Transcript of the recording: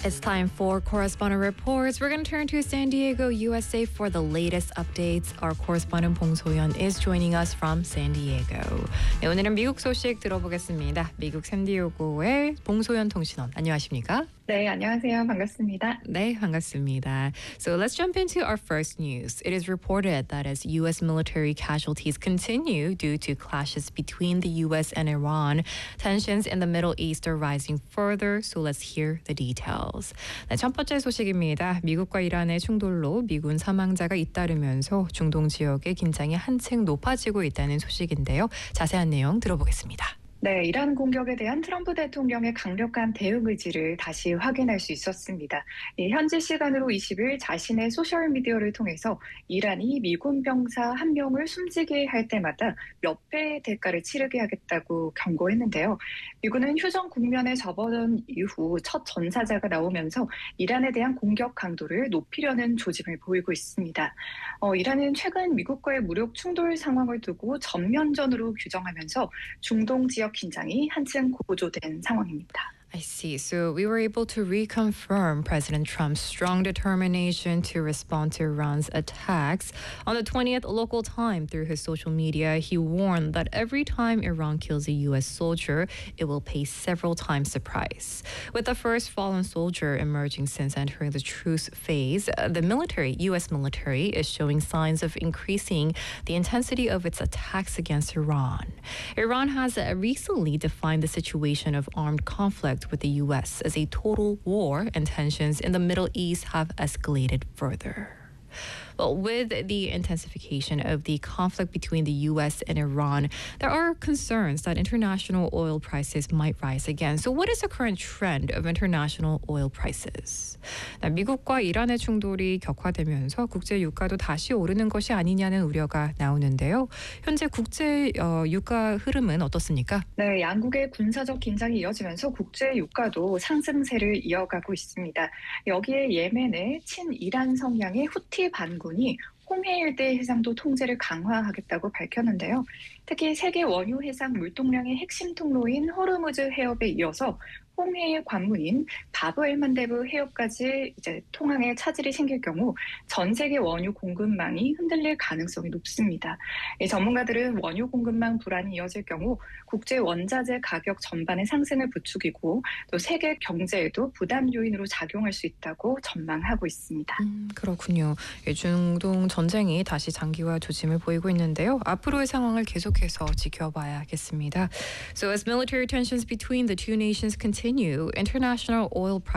It's time for Correspondent Reports. We're going to turn to San Diego, USA for the latest updates. Our correspondent 봉소연 is joining us from San Diego. 네, 오늘은 미국 소식 들어보겠습니다. 미국 샌디에고의 봉소연 통신원. 안녕하십니까? 네, 안녕하세요. 반갑습니다. 네, 반갑습니다. So let's jump into our first news. It is reported that as U.S. military casualties continue due to clashes between the U.S. and Iran, tensions in the Middle East are rising further. So let's hear the details. 네, 첫 번째 소식입니다. 미국과 이란의 충돌로 미군 사망자가 잇따르면서 중동 지역의 긴장이 한층 높아지고 있다는 소식인데요. 자세한 내용 들어보겠습니다. 네, 이란 공격에 대한 트럼프 대통령의 강력한 대응 의지를 다시 확인할 수 있었습니다. 현지 시간으로 20일 자신의 소셜미디어를 통해서 이란이 미군 병사 한 명을 숨지게 할 때마다 몇 배의 대가를 치르게 하겠다고 경고했는데요. 미군은 휴전 국면에 접어든 이후 첫 전사자가 나오면서 이란에 대한 공격 강도를 높이려는 조짐을 보이고 있습니다. 이란은 최근 미국과의 무력 충돌 상황을 두고 전면전으로 규정하면서 중동 지역 긴장이 한층 고조된 상황입니다. I see. So we were able to reconfirm President Trump's strong determination to respond to Iran's attacks. On the 20th local time through his social media, he warned that every time Iran kills a U.S. soldier, it will pay several times the price. With the first fallen soldier emerging since entering the truce phase, the U.S. military is showing signs of increasing the intensity of its attacks against Iran. Iran has recently defined the situation of armed conflict with the U.S. as a total war, and tensions in the Middle East have escalated further. Well, with the intensification of the conflict between the U.S. and Iran, there are concerns that international oil prices might rise again. So what is the current trend of international oil prices? 미국과 이란의 충돌이 격화되면서 국제 유가도 다시 오르는 것이 아니냐는 우려가 나오는데요. 현재 국제 유가 흐름은 어떻습니까? 네, 양국의 군사적 긴장이 이어지면서 국제 유가도 상승세를 이어가고 있습니다. 여기에 예멘의 친이란 성향의 후티 반군이 홍해 일대 해상도 통제를 강화하겠다고 밝혔는데요. 특히 세계 원유 해상 물동량의 핵심 통로인 호르무즈 해협에 이어서 홍해의 관문인 바브엘만데브 해협까지 통항에 차질이 생길 경우 전 세계 원유 공급망이 흔들릴 가능성이 높습니다. 전문가들은 원유 공급망 불안이 이어질 경우 국제 원자재 가격 전반의 상승을 부추기고 또 세계 경제에도 부담 요인으로 작용할 수 있다고 전망하고 있습니다. 그렇군요. 중동 전쟁이 다시 장기화 조짐을 보이고 있는데요. 앞으로의 상황을 계속해서 지켜봐야겠습니다. So as military tensions between the two nations continue, international oil prices